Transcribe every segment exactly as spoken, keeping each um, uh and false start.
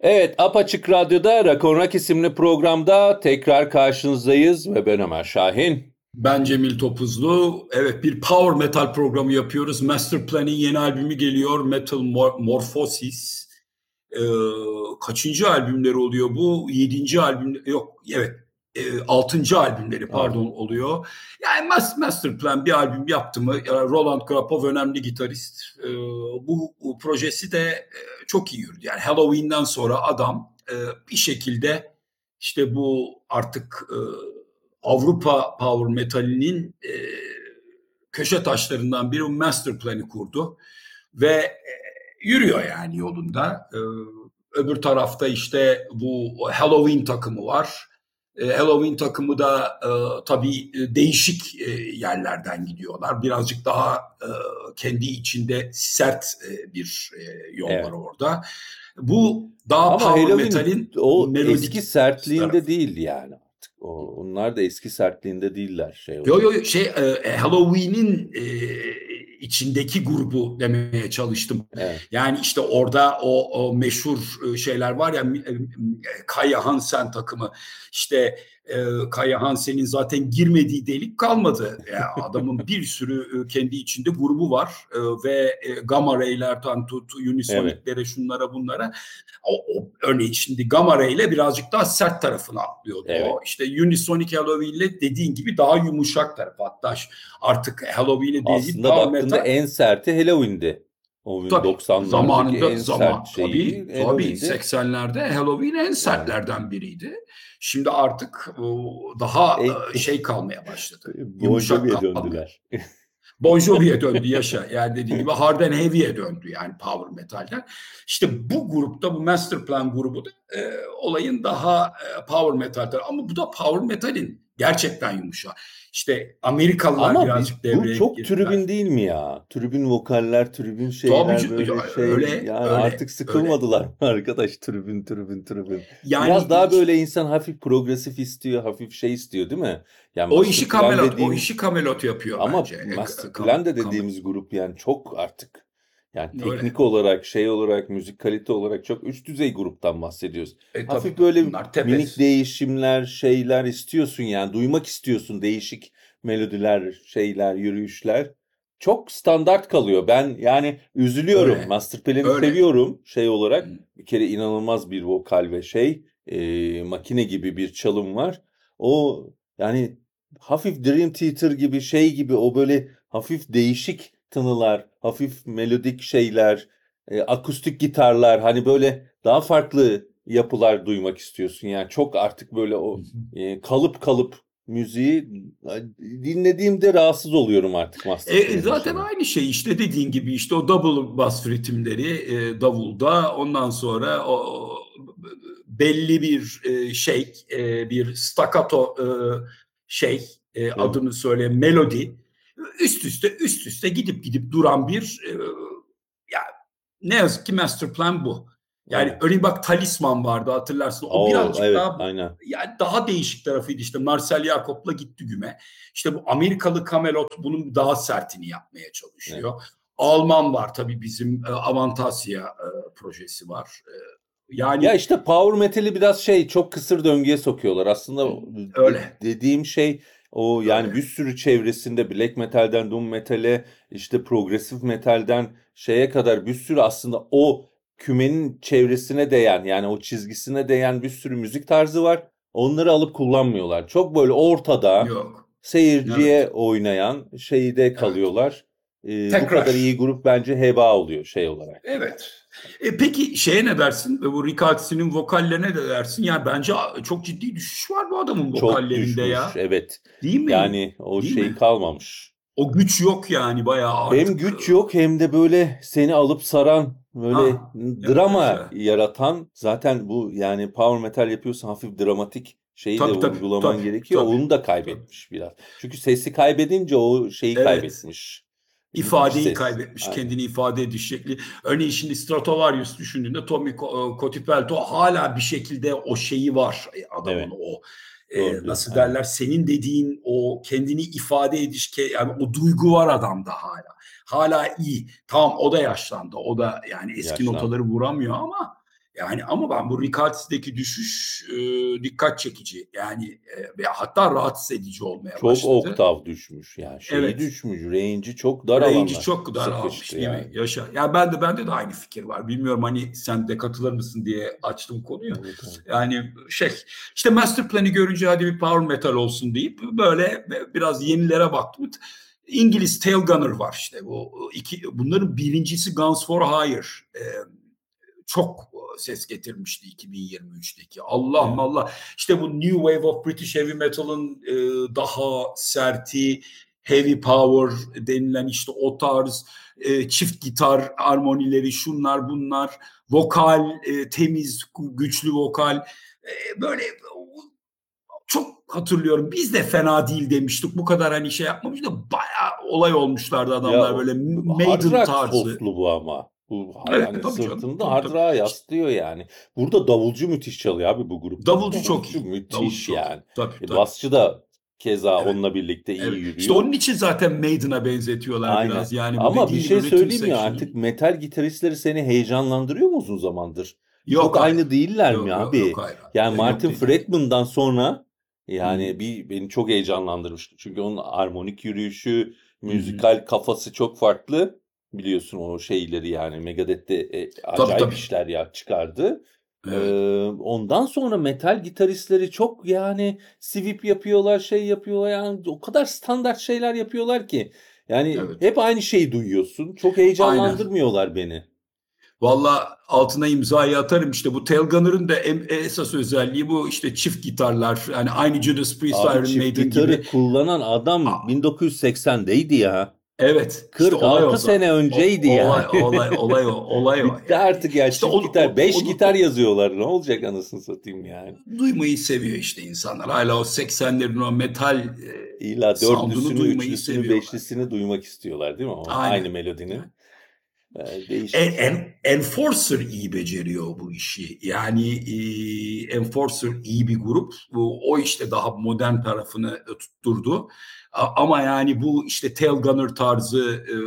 Evet, Apaçık Radyo'da Rock on Rock isimli programda tekrar karşınızdayız ve ben Ömer Şahin. Ben Cemil Topuzlu. Evet, bir power metal programı yapıyoruz. Master Plan'in yeni albümü geliyor. Metal Mor- Morphosis. Ee, kaçıncı albümleri oluyor bu? Yedinci albüm yok. Evet. E, altıncı albümleri pardon Altın. oluyor. Yani Mas- Master Plan bir albüm yaptı mı? Yani Roland Grapov önemli gitarist. Ee, bu, bu projesi de e, çok iyi yürüdü. Yani Halloween'den sonra adam e, bir şekilde işte bu artık e, Avrupa Power Metal'inin e, köşe taşlarından biri Master Plan'i kurdu ve e, yürüyor yani yolunda. E, öbür tarafta işte bu Halloween takımı var. E, Halloween takımı da e, tabii e, değişik e, yerlerden gidiyorlar. Birazcık daha e, kendi içinde sert e, bir e, yol var Evet. orada. Bu daha Ama power Halloween metal'in o eski melodik sertliğinde tarafı. değil yani artık. O, onlar da eski sertliğinde değiller şey Yo olarak. yo şey e, Halloween'in e, içindeki grubu demeye çalıştım. Evet, Yani işte orada o, o meşhur e, şeyler var ya e, Kaya Hansen takımı. İşte e, Kaya Hansen'in zaten girmediği delik kalmadı. Yani adamın bir sürü e, kendi içinde grubu var e, ve e, Gamma Ray'lerden tut, evet. Unisonics'lere şunlara bunlara. O, o, örneğin şimdi Gamma Ray ile birazcık daha sert tarafına atlıyordu o. Evet. İşte Unisonic Halloween ile dediğin gibi daha yumuşak tarafı. Hatta artık Halloween'e değil Aslında power baktığında metal. en serti Halloween'di. O Tabii doksanlardaki zamanında en sert zaman şeyi tabii tabii Halloween'di. seksenlerde Halloween en Yani sertlerden biriydi. Şimdi artık daha e, şey kalmaya başladı. Bon Yumuşak Jovi'ye kalmıyor. döndüler. Bon Jovi'ye döndü yaşa. Yani dediğin gibi Hard and Heavy'ye döndü yani power metalden. İşte bu grupta bu Master Plan grubu da e, olayın daha e, power metal tarafı. Ama bu da power metalin gerçekten yumuşak. İşte Amerikalılar Ama biz birazcık bu devreye çok girdiler. tribün değil mi ya? Tribün vokaller, tribün şeyler Tabii ya, böyle şey öyle yani öyle artık öyle. sıkılmadılar mı arkadaş tribün tribün tribün. Yani Biraz daha iş- böyle insan hafif progresif istiyor, hafif şey istiyor değil mi? Yani o Master işi Plan Camelot, o dediğim işi Camelot yapıyor ama bence. E, Master Cam, Plan da Cam, dediğimiz grup yani çok artık yani öyle. teknik olarak şey olarak müzik kalite olarak çok üst düzey gruptan bahsediyoruz. E, tabii Hafif tabii. böyle Bunlar minik tepes. değişimler şeyler istiyorsun yani duymak istiyorsun değişik melodiler şeyler yürüyüşler. Çok standart kalıyor. Ben yani üzülüyorum. Öyle. Master Plan'i Öyle. seviyorum şey olarak. Hı. Bir kere inanılmaz bir vokal ve şey e, makine gibi bir çalım var. O yani hafif Dream Theater gibi şey gibi o böyle hafif değişik tınılar, hafif melodik şeyler, e, akustik gitarlar hani böyle daha farklı yapılar duymak istiyorsun. Yani çok artık böyle o e, kalıp kalıp müziği dinlediğimde rahatsız oluyorum artık E, Master e, Plan'in zaten şeyini. aynı şey işte dediğin gibi işte o double bass ritimleri e, davulda ondan sonra o belli bir e, şey e, bir staccato e, şey e, Evet. adını söyle melodi üst üste üst üste gidip gidip duran bir e, ya ne yazık ki Master Plan bu. Yani Evet. örneğin bak Talisman vardı hatırlarsın. O Oo, birazcık evet, daha aynen. yani daha değişik tarafıydı işte Marcel Jacob'la gitti güme. İşte bu Amerikalı Camelot bunun daha sertini yapmaya Evet. çalışıyor. Alman var tabii bizim e, Avantasia e, projesi var. E, Ya yani işte Power Metal'i biraz şey çok kısır döngüye sokuyorlar. Aslında de- öyle, dediğim şey o yani öyle. bir sürü çevresinde Black Metal'den Doom Metal'e işte Progressive Metal'den şeye kadar bir sürü aslında o kümenin çevresine değen yani o çizgisine değen bir sürü müzik tarzı var. Onları alıp kullanmıyorlar. Çok böyle ortada Yok. seyirciye Evet, oynayan şeyde evet. kalıyorlar. Ee, bu kadar Tekrar. iyi grup bence heba oluyor şey olarak. Evet. E, peki şeye ne dersin? Bu Ricardsi'nin vokallerine ne dersin? Yani bence çok ciddi düşüş var bu adamın Çok vokallerinde düşmüş, ya. evet. Değil mi? Yani o Değil şey mi? kalmamış. O güç yok yani bayağı Hem artık. güç yok hem de böyle seni alıp saran, böyle Ha, ya, drama yaşa. yaratan zaten bu yani power metal yapıyorsan hafif dramatik şeyi de Tabii tabii vurgulaman tabii gerekiyor. tabii. Onu da Tabii. kaybetmiş biraz. Çünkü sesi kaybedince o şeyi Evet. kaybetmiş. Gitmiş ifadeyi ses. kaybetmiş, Aynen. kendini ifade ediş şekli. Örneğin şimdi Stratovarius düşündüğünde Tommy Cotipelto hala bir şekilde o şeyi var adamın Evet. o e, Doğru diyorsun. nasıl Aynen. derler senin dediğin o kendini ifade ediş yani o duygu var adamda hala. Hala iyi. Tamam o da yaşlandı. O da yani eski Yaşlandı. notaları vuramıyor ama Yani ama ben bu Rick Astley'deki düşüş e, dikkat çekici. Yani e, ve hatta rahatsız edici olmaya Çok başladı. oktav düşmüş. Yani şeyi Evet. düşmüş. Range'i çok dar Range'i alana çok sıkıştı daralmış değil mi? yani. Yaşa. Ya ben de bende de aynı fikir var. Bilmiyorum hani sen de katılır mısın diye açtım konuyu. Evet, evet. Yani şey işte Master Plan'i görünce hadi bir power metal olsun deyip böyle biraz yenilere baktım. İngiliz Tail Gunner var işte. Bu iki bunların birincisi Guns for Hire. Ee, çok ses getirmişti iki bin yirmi üçteki. Allah Evet. Allah. İşte bu New Wave of British Heavy Metal'ın e, daha serti, heavy power denilen işte o tarz e, çift gitar armonileri, şunlar bunlar, vokal, e, temiz, güçlü vokal. E, böyle çok hatırlıyorum. Biz de fena değil demiştik. Bu kadar hani şey yapmamış da bayağı olay olmuşlardı Ya adamlar böyle hard Maiden rock tarzı. soslu bu ama. Bu Evet yani tabii canım. sırtında Tabii hard tabii. rock'a İşte yaslıyor yani. Burada davulcu müthiş çalıyor abi bu grupta. davulcu çok Davulcu iyi. Davulcu müthiş çok iyi. yani. Tabii E, tabii. basçı Tabii. da keza Evet. onunla birlikte iyi Evet. İşte yürüyor. onun için zaten Maiden'a benzetiyorlar biraz. Aynen. Yani bu Ama bir dediğin gibi şey ritim söyleyeyim mi? Artık section'ı. metal gitaristleri seni heyecanlandırıyor mu uzun zamandır? Yok Çok hayır. aynı değiller mi Yok yok yok abi? hayır. Yani Yok Martin değil. Friedman'dan sonra Hı hı. yani bir beni çok heyecanlandırmıştı. Çünkü onun armonik yürüyüşü, Hı hı. müzikal kafası çok farklı. Biliyorsun o şeyleri yani Megadeth'te e, Tabii acayip tabii. işler ya çıkardı. Ee, Evet. ondan sonra metal gitaristleri çok yani sweep yapıyorlar, şey yapıyorlar yani o kadar standart şeyler yapıyorlar ki. Yani Evet. hep aynı şeyi duyuyorsun. Çok Aynen. heyecanlandırmıyorlar beni. Valla altına imzayı atarım işte bu Tail Gunner'ın da em- esas özelliği bu işte çift gitarlar. Yani aynı Judas Priest Abi Iron çift Maiden gitarı gibi. kullanan adam Aa, bin dokuz yüz seksendeydi ya. evet işte olay o kırk altı zaten. sene O, önceydi olay yani. olay olay o olay o Bitti yani. artık ya İşte çift onu, gitar. o- Beş onu, gitar o- yazıyorlar. Ne olacak anasını satayım yani. duymayı seviyor işte insanlar. Hala o seksenlerin o metal e, İlla sound'unu dörtlüsünü, duymayı üçlüsünü, seviyorlar. beşlisini duymak istiyorlar değil mi? O Aynen. aynı Yani. melodinin. Ee, En, değişik. en- Enforcer iyi beceriyor bu işi. Yani e, Enforcer iyi bir grup. Bu, o işte daha modern tarafını tutturdu. A- Ama yani bu işte Tail Gunner tarzı e,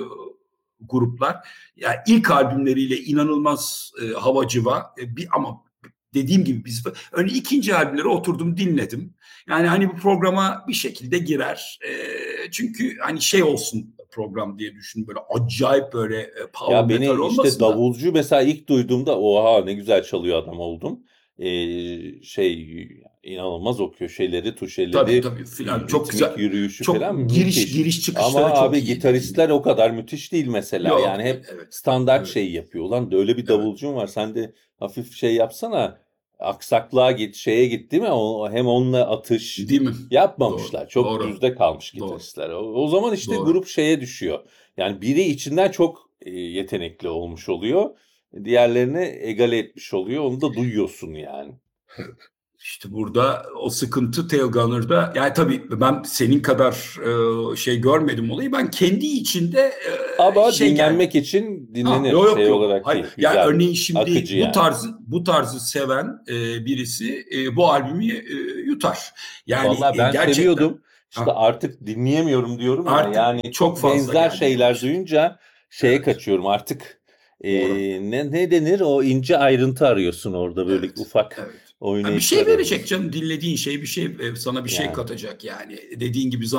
gruplar yani ilk albümleriyle inanılmaz e, havacıva e, bir ama dediğim gibi biz önce ikinci albümleri oturdum dinledim. Yani hani bu programa bir şekilde girer. E, çünkü hani şey olsun program diye düşün böyle acayip böyle e, Ya power beni metal işte olmasın da. davulcu mesela ilk duyduğumda oha ne güzel çalıyor adam oldum. Ee, şey inanılmaz o köşeleri, Tabii tuşeleri, tabii filan çok ritmik güzel. yürüyüşü falan Çok giriş müthiş. giriş Ama çıkışları abi çok iyi dediğin gitaristler gibi. o kadar müthiş değil mesela. Yani Yok değil hep evet. standart Evet. şey yapıyor. Ulan öyle bir Evet. davulcun var. Sen de hafif şey yapsana. Aksaklığa git, şeye git değil mi? O, hem onunla atış Değil mi? Doğru. yapmamışlar. Çok Doğru. düzde kalmış Doğru. gitaristler. O, o zaman işte Doğru. grup şeye düşüyor. Yani biri içinden çok e, yetenekli olmuş oluyor. Diğerlerini egale etmiş oluyor. Onu da duyuyorsun yani. İşte burada o sıkıntı Tail Gunner'da. Yani tabii ben senin kadar e, şey görmedim olayı. Ben kendi içinde e, Ama şey geldi. dinlenmek için Ha, dinlenir. yok yok Şey yok. olarak Hayır. değil. Yani Güzel. örneğin şimdi Akıcı bu yani. tarzı bu tarzı seven e, birisi e, bu albümü e, yutar. Yani Vallahi e, ben gerçekten. seviyordum. İşte Ha, artık dinleyemiyorum diyorum ya. artık Yani çok çok fazla benzer gelmeye şeyler başladı. duyunca şeye Evet. kaçıyorum artık. Ee, Doğru. ne, ne denir? O ince ayrıntı arıyorsun orada. Böyle Evet. ufak Evet. Ha, bir oynayışlar şey verecek arıyorsun. canım dinlediğin şey bir şey e, sana bir şey Yani. katacak yani. Dediğin gibi